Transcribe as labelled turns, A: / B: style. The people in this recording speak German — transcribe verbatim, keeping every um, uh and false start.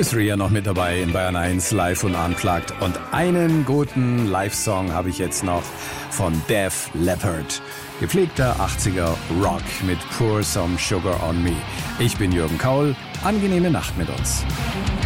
A: Chris Rea noch mit dabei in Bayern eins Live und Unplugged. Und einen guten Live-Song habe ich jetzt noch von Def Leppard. Gepflegter achtziger Rock mit Pour Some Sugar on Me. Ich bin Jürgen Kaul. Angenehme Nacht mit uns.